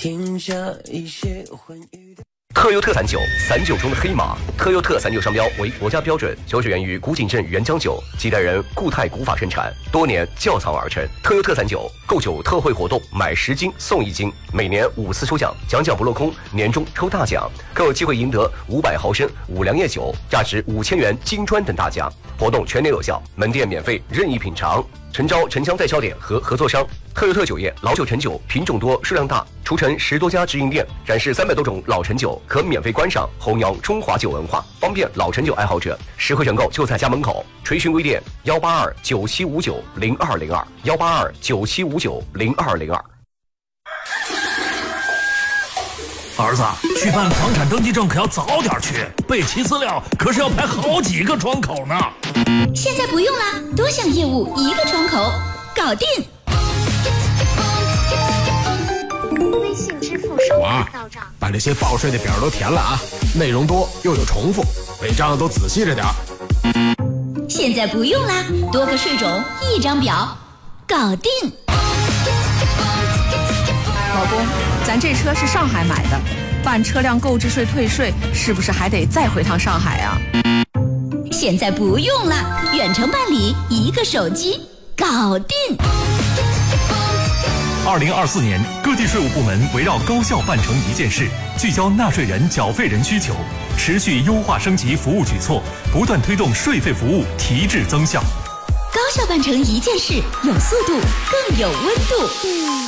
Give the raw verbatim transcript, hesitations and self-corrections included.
停下一些欢愉的特优特散酒，散酒中的黑马。特优特散酒商标为国家标准，酒水源于古井镇原浆酒，几代人固态古法生产，多年窖藏而成。特优特散酒购酒特惠活动，买十斤送一斤，每年五次抽奖，奖奖不落空，年终抽大奖，更有机会赢得五百毫升五粮液酒，价值五千元金砖等大奖。活动全年有效，门店免费任意品尝。诚招城乡代销点和合作商。特优特酒业老酒陈酒品种多数量大，除城十多家直营店，展示三百多种老陈酒，可免费观赏，弘扬中华酒文化，方便老陈酒爱好者。实惠选购就在家门口。垂询微店幺八二九七五九零二零二幺八二九七五九零二零二。 儿子，去办房产登记证可要早点去，备齐资料可是要排好几个窗口呢。 现在不用啦，多项业务一个窗口，搞定。 微信支付收款到账， 把这些报税的表都填了啊，内容多又有重复，违章都仔细着点。 现在不用啦，多个税种一张表，搞定。 老公，咱这车是上海买的，办车辆购置税退税是不是还得再回趟上海啊？ 现在不用了，远程办理，一个手机搞定。 二零二四年，各地税务部门围绕高效办成一件事，聚焦纳税人、缴费人需求，持续优化升级服务举措，不断推动税费服务提质增效。 高效办成一件事，有速度，更有温度。